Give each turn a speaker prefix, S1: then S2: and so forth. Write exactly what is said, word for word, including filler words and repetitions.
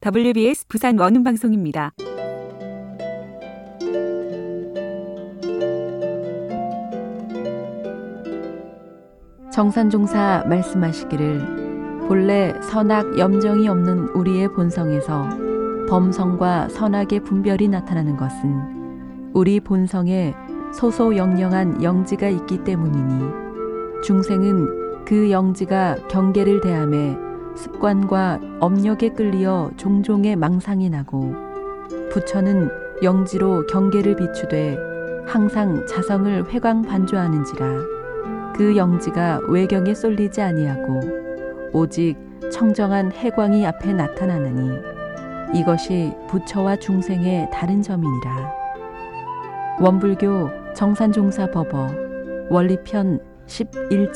S1: 더블유비에스 부산 원음방송입니다.
S2: 정산종사 말씀하시기를 본래 선악 염정이 없는 우리의 본성에서 범성과 선악의 분별이 나타나는 것은 우리 본성에 소소영령한 영지가 있기 때문이니 중생은 그 영지가 경계를 대함에 습관과 업력에 끌리어 종종의 망상이 나고 부처는 영지로 경계를 비추되 항상 자성을 회광반조하는지라 그 영지가 외경에 쏠리지 아니하고 오직 청정한 해광이 앞에 나타나느니 이것이 부처와 중생의 다른 점이니라. 원불교 정산종사법어 원리편 십일